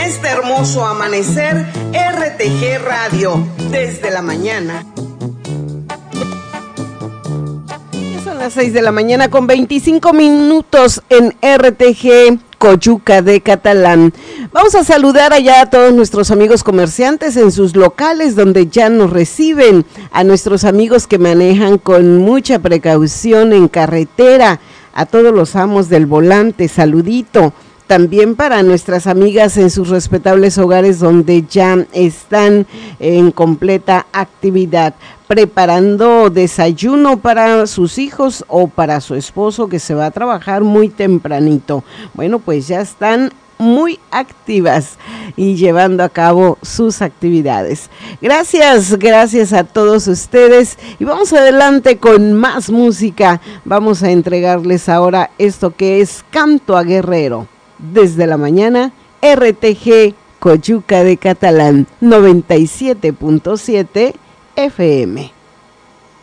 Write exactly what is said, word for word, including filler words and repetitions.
este hermoso amanecer, R T G Radio, desde la mañana. Son las seis de la mañana con veinticinco minutos en R T G Coyuca de Catalán. Vamos a saludar allá a todos nuestros amigos comerciantes en sus locales donde ya nos reciben, a nuestros amigos que manejan con mucha precaución en carretera, a todos los amos del volante, saludito. También para nuestras amigas en sus respetables hogares donde ya están en completa actividad, preparando desayuno para sus hijos o para su esposo que se va a trabajar muy tempranito. Bueno, pues ya están muy activas y llevando a cabo sus actividades. Gracias, gracias a todos ustedes y vamos adelante con más música. Vamos a entregarles ahora esto que es Canto a Guerrero. Desde la mañana, R T G Coyuca de Catalán, noventa y siete punto siete F M.